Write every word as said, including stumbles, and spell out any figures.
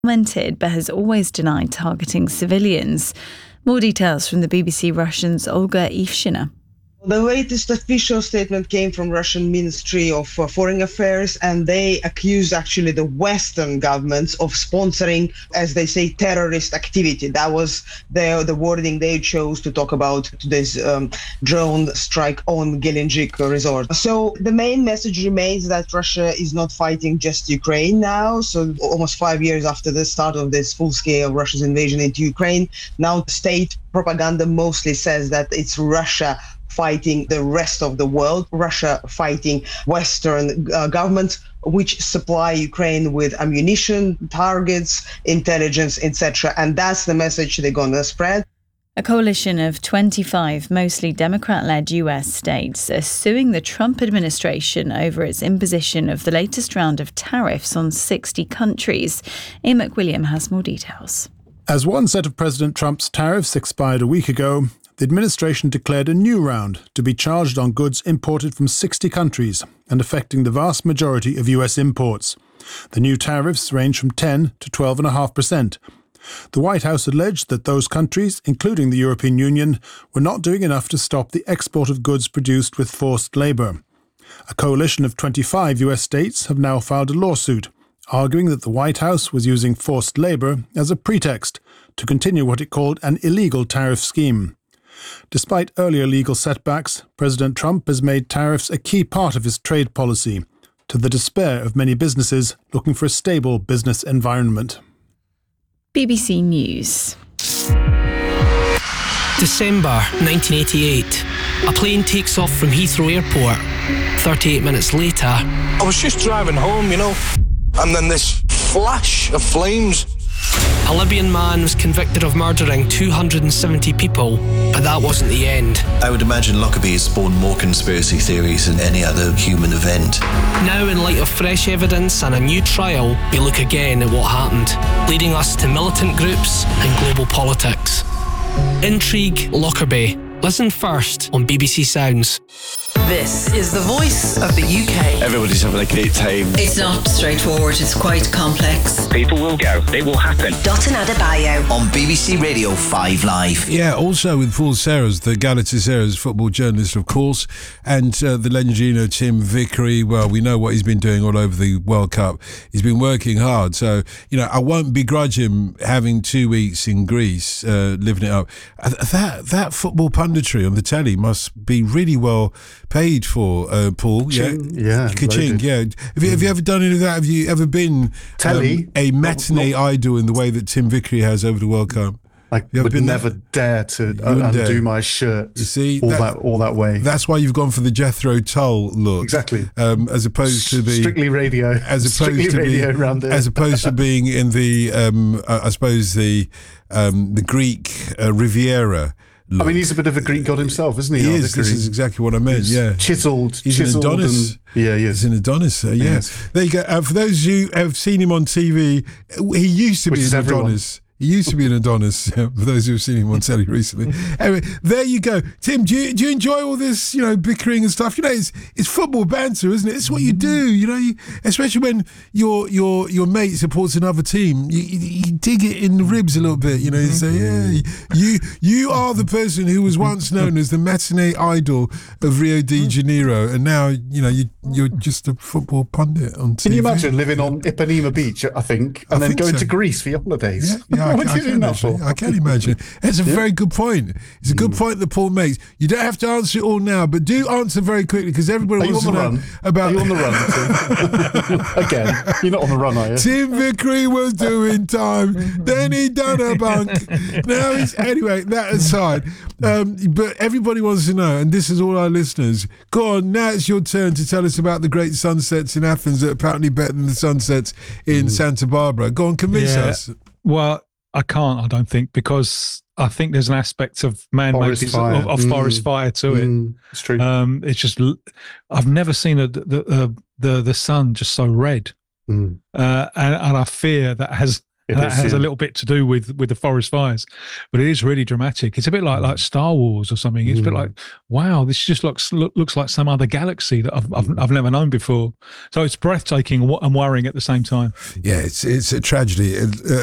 commented but has always denied targeting civilians. More details from the B B C Russian's Olga Ivshina. The latest official statement came from Russian Ministry of Foreign Affairs, and they accused actually the Western governments of sponsoring, as they say, terrorist activity. That was the, the wording they chose to talk about today's um, drone strike on Gelendzhik resort. So the main message remains that Russia is not fighting just Ukraine now. So almost five years after the start of this full-scale Russia's invasion into Ukraine, now state propaganda mostly says that it's Russia fighting the rest of the world, Russia fighting Western uh, governments, which supply Ukraine with ammunition, targets, intelligence, et cetera. And that's the message they're going to spread. A coalition of twenty-five mostly Democrat-led U S states are suing the Trump administration over its imposition of the latest round of tariffs on sixty countries. Ian McWilliam has more details. As one set of President Trump's tariffs expired a week ago, the administration declared a new round to be charged on goods imported from sixty countries and affecting the vast majority of U S imports. The new tariffs range from ten to twelve point five percent. The White House alleged that those countries, including the European Union, were not doing enough to stop the export of goods produced with forced labour. A coalition of twenty-five U S states have now filed a lawsuit, arguing that the White House was using forced labour as a pretext to continue what it called an illegal tariff scheme. Despite earlier legal setbacks, President Trump has made tariffs a key part of his trade policy, to the despair of many businesses looking for a stable business environment. B B C News. December nineteen eighty-eight. A plane takes off from Heathrow Airport. thirty-eight minutes later, I was just driving home, you know, and then this flash of flames. A Libyan man was convicted of murdering two hundred seventy people, but that wasn't the end. I would imagine Lockerbie has spawned more conspiracy theories than any other human event. Now, in light of fresh evidence and a new trial, we look again at what happened, leading us to militant groups and global politics. Intrigue Lockerbie. Listen first on B B C Sounds. This is the voice of the U K. Everybody's having a great time. It's not straightforward, it's quite complex. People will go, they will happen. Dotun Adebayo On B B C Radio five Live. Yeah, also with Paul Serres, the Galatasaray football journalist, of course, and uh, the legendary Tim Vickery. Well, we know what he's been doing all over the World Cup. He's been working hard. So, you know, I won't begrudge him having two weeks in Greece, uh, living it up. That, that football punditry on the telly must be really well paid for, uh, Paul. Ka-ching, yeah, yeah, Ka-ching, yeah. Have you, have you ever done any of that? Have you ever been telly um, a matinee not, idol in the way that Tim Vickery has over the World Cup? I would never there? dare to uh, undo dare. my shirt. You see, all that, that all that way. That's why you've gone for the Jethro Tull look, exactly, um, as opposed to the strictly radio, as opposed strictly to radio being, around there. as opposed to being in the, um, uh, I suppose the um, the Greek uh, Riviera. Look. I mean, he's a bit of a Greek god himself, isn't he? He is. This is exactly what I meant. He's yeah, chiseled. He's chiseled an Adonis. And, yeah, he is. He's an Adonis. Uh, yeah. Yes. There you go. Uh, for those who have seen him on T V, he used to Which be an everyone. Adonis. He used to be an Adonis, for those who have seen him on telly recently. Anyway, there you go. Tim, do you, do you enjoy all this, you know, bickering and stuff? You know, it's it's football banter, isn't it? It's what you do, you know, you, especially when your your your mate supports another team. You, you, you dig it in the ribs a little bit, you know, you say, yeah, you, you are the person who was once known as the matinee idol of Rio de Janeiro, and now, you know, you, you're just a football pundit on T V. Can you imagine living on Ipanema Beach, I think, and I then think going so. to Greece for your holidays? Yeah, yeah. I, What I, are you can doing that imagine. for? I can imagine. It's a Yeah. very good point. It's a good point that Paul makes. You don't have to answer it all now, but do answer very quickly because everybody Are you wants on to the know run? about. Are you on the run, Tim? Again, you're not on the run, are you? Tim Vickery was doing time, then he done a bunk. Now he's anyway. That aside, um, but everybody wants to know, and this is all our listeners. Go on, now it's your turn to tell us about the great sunsets in Athens that are apparently better than the sunsets in mm. Santa Barbara. Go on, convince yeah. us. Well, I can't, I don't think, because I think there's an aspect of man-made of, of mm. forest fire to it. Mm. It's true. Um, it's just I've never seen a, the, the the the sun just so red, mm. uh, and, and I fear that as It that is, has yeah. a little bit to do with, with the forest fires, but it is really dramatic. It's a bit like like Star Wars or something. It's mm. a bit like, wow, this just looks look, looks like some other galaxy that I've, I've I've never known before. So it's breathtaking and worrying at the same time. Yeah, it's it's a tragedy. Uh,